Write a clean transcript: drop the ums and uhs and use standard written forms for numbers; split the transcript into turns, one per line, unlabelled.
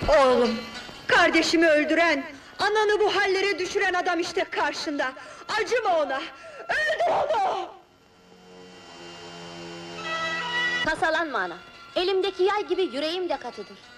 Oğlum, kardeşimi öldüren, ananı bu hallere düşüren adam işte karşında. Acıma ona, öldür onu!
Tasalanma ana! Elimdeki yay gibi yüreğim de katıdır.